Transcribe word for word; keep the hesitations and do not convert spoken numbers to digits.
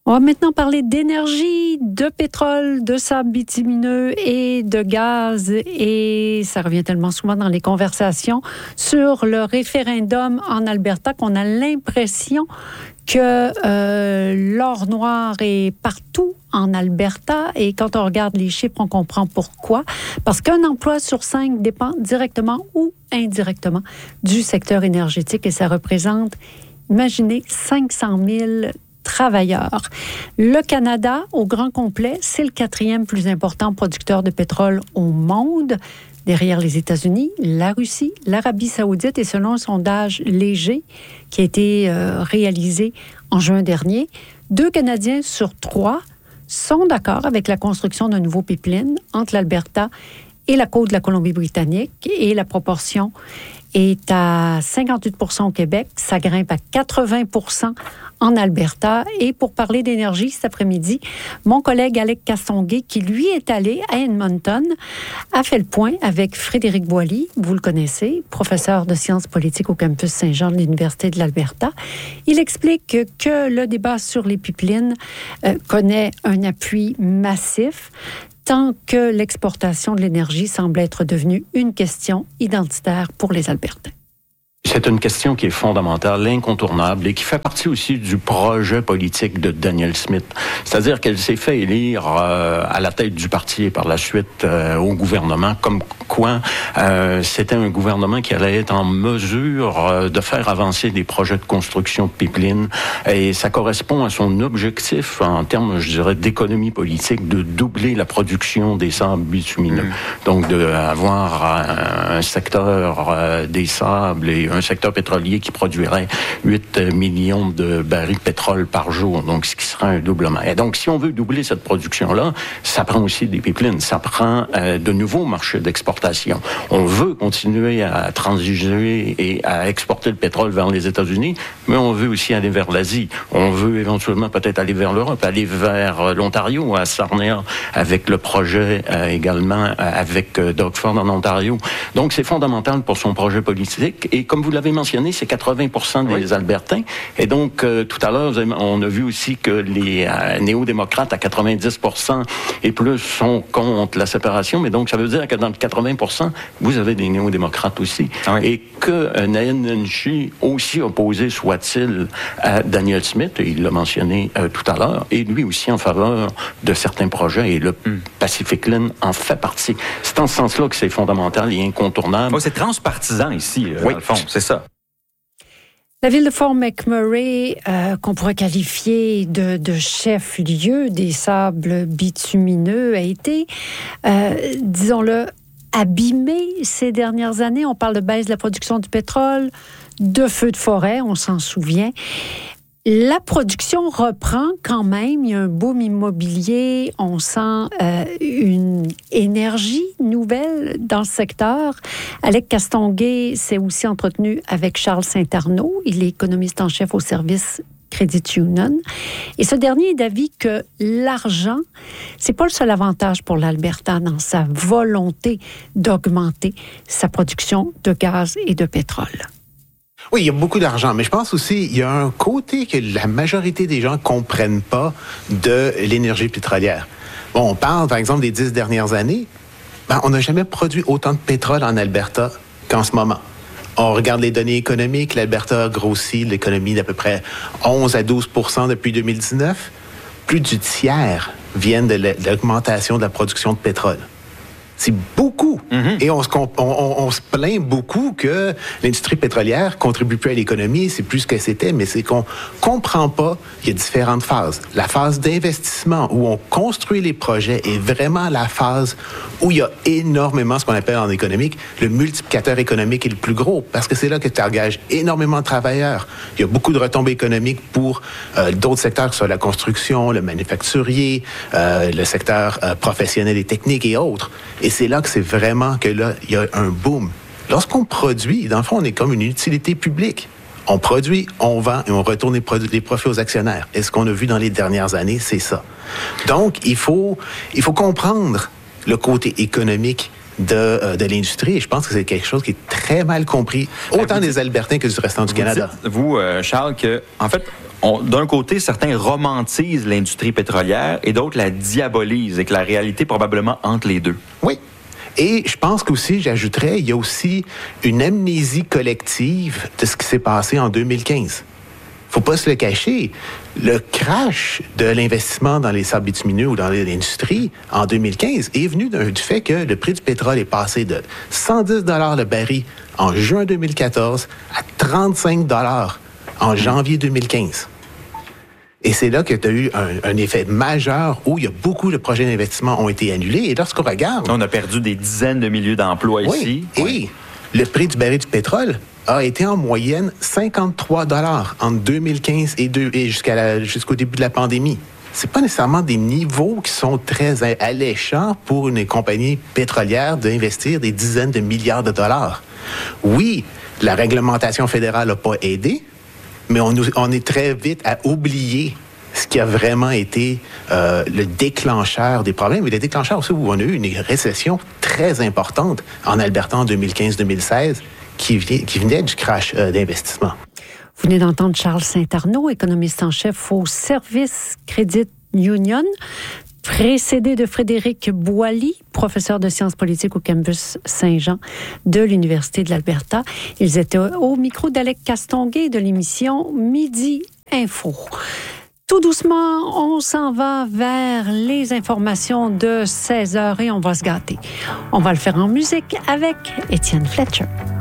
On va maintenant parler d'énergie, de pétrole, de sable bitumineux et de gaz. Et ça revient tellement souvent dans les conversations sur le référendum en Alberta qu'on a l'impression que euh, l'or noir est partout en Alberta. Et quand on regarde les chiffres, on comprend pourquoi. Parce qu'un emploi sur cinq dépend directement ou indirectement du secteur énergétique et ça représente, imaginez, cinq cent mille travailleurs. Le Canada, au grand complet, c'est le quatrième plus important producteur de pétrole au monde, derrière les États-Unis, la Russie, l'Arabie saoudite, et selon un sondage léger qui a été euh, réalisé en juin dernier, deux Canadiens sur trois sont d'accord avec la construction d'un nouveau pipeline entre l'Alberta et la côte de la Colombie-Britannique, et la proportion est à cinquante-huit pour cent au Québec, ça grimpe à quatre-vingts pour cent en Alberta. Et pour parler d'énergie cet après-midi, mon collègue Alec Castonguay, qui lui est allé à Edmonton, a fait le point avec Frédéric Boily, vous le connaissez, professeur de sciences politiques au campus Saint-Jean de l'Université de l'Alberta. Il explique que le débat sur les pipelines euh, connaît un appui massif, tant que l'exportation de l'énergie semble être devenue une question identitaire pour les Albertains. C'est une question qui est fondamentale, incontournable et qui fait partie aussi du projet politique de Danielle Smith. C'est-à-dire qu'elle s'est fait élire euh, à la tête du parti et par la suite euh, au gouvernement, comme quoi euh, c'était un gouvernement qui allait être en mesure euh, de faire avancer des projets de construction de pipelines. Et ça correspond à son objectif en termes, je dirais, d'économie politique, de doubler la production des sables bitumineux. Mmh. Donc, d'avoir un, un secteur euh, des sables et un secteur pétrolier qui produirait huit millions de barils de pétrole par jour, donc ce qui sera un doublement. Et donc, si on veut doubler cette production-là, ça prend aussi des pipelines, ça prend euh, de nouveaux marchés d'exportation. On veut continuer à transiger et à exporter le pétrole vers les États-Unis, mais on veut aussi aller vers l'Asie. On veut éventuellement peut-être aller vers l'Europe, aller vers l'Ontario, à Sarnia, avec le projet euh, également euh, avec euh, Doug Ford en Ontario. Donc, c'est fondamental pour son projet politique. Et comme vous l'avez mentionné, c'est quatre-vingts pour cent des oui. Albertains. Et donc, euh, tout à l'heure, on a vu aussi que les euh, néo-démocrates, à quatre-vingt-dix pour cent et plus, sont contre la séparation. Mais donc, ça veut dire que dans le quatre-vingts pour cent, vous avez des néo-démocrates aussi. Ah oui. Et que euh, Naheed Nenshi, aussi opposé soit-il à Danielle Smith, et il l'a mentionné euh, tout à l'heure, et lui aussi en faveur de certains projets, et le mm. Pacific Line en fait partie. C'est en ce sens-là que c'est fondamental et incontournable. Oh, c'est transpartisan ici, euh, oui. dans le fond. C'est ça. La ville de Fort McMurray, euh, qu'on pourrait qualifier de, de chef-lieu des sables bitumineux, a été, euh, disons-le, abîmée ces dernières années. On parle de baisse de la production du pétrole, de feux de forêt, on s'en souvient. La production reprend quand même. Il y a un boom immobilier. On sent euh, une énergie nouvelle dans ce secteur. Alec Castonguay s'est aussi entretenu avec Charles Saint-Arnaud. Il est économiste en chef au service Credit Union. Et ce dernier est d'avis que l'argent, c'est pas le seul avantage pour l'Alberta dans sa volonté d'augmenter sa production de gaz et de pétrole. Oui, il y a beaucoup d'argent, mais je pense aussi il y a un côté que la majorité des gens comprennent pas de l'énergie pétrolière. Bon, on parle, par exemple, des dix dernières années. Ben, on n'a jamais produit autant de pétrole en Alberta qu'en ce moment. On regarde les données économiques. L'Alberta a grossi l'économie d'à peu près onze à douze pour cent depuis deux mille dix-neuf. Plus du tiers viennent de l'augmentation de la production de pétrole. C'est beaucoup. Mm-hmm. Et on se, on, on, on se plaint beaucoup que l'industrie pétrolière contribue plus à l'économie, c'est plus ce que c'était, mais c'est qu'on comprend pas qu'il y a différentes phases. La phase d'investissement, où on construit les projets, est vraiment la phase où il y a énormément, ce qu'on appelle en économique, le multiplicateur économique est le plus gros, parce que c'est là que tu engages énormément de travailleurs. Il y a beaucoup de retombées économiques pour euh, d'autres secteurs, que ce soit la construction, le manufacturier, euh, le secteur euh, professionnel et technique et autres. Et c'est là que c'est vraiment que là, il y a un boom. Lorsqu'on produit, dans le fond, on est comme une utilité publique. On produit, on vend et on retourne les, produ- les profits aux actionnaires. Et ce qu'on a vu dans les dernières années, c'est ça. Donc, il faut, il faut comprendre le côté économique de, euh, de l'industrie. Et je pense que c'est quelque chose qui est très mal compris, autant des Albertains que du restant du vous Canada. Dites, vous, euh, Charles, que, en fait, on, d'un côté, certains romantisent l'industrie pétrolière et d'autres la diabolisent et que la réalité est probablement entre les deux. Oui. Et je pense qu'aussi, j'ajouterais, il y a aussi une amnésie collective de ce qui s'est passé en deux mille quinze. Faut pas se le cacher. Le crash de l'investissement dans les sables bitumineux ou dans l'industrie en deux mille quinze est venu d'un, du fait que le prix du pétrole est passé de cent dix dollars le baril en juin deux mille quatorze à trente-cinq dollars en janvier deux mille quinze. Et c'est là que tu as eu un, un effet majeur où il y a beaucoup de projets d'investissement ont été annulés. Et lorsqu'on regarde... On a perdu des dizaines de milliers d'emplois oui, ici. Et oui. le prix du baril du pétrole a été en moyenne cinquante-trois dollars entre deux mille quinze et, deux, et jusqu'à la, jusqu'au début de la pandémie. C'est pas nécessairement des niveaux qui sont très alléchants pour une compagnie pétrolière d'investir des dizaines de milliards de dollars. Oui, la réglementation fédérale n'a pas aidé, mais on, on est très vite à oublier ce qui a vraiment été euh, le déclencheur des problèmes, et le déclencheur aussi où on a eu une récession très importante en Alberta en deux mille quinze deux mille seize qui, qui venait du crash euh, d'investissement. Vous venez d'entendre Charles Saint-Arnaud, économiste en chef au Service Credit Union, précédé de Frédéric Boily, professeur de sciences politiques au campus Saint-Jean de l'Université de l'Alberta. Ils étaient au micro d'Alec Castonguay de l'émission Midi Info. Tout doucement, on s'en va vers les informations de seize heures et on va se gâter. On va le faire en musique avec Étienne Fletcher.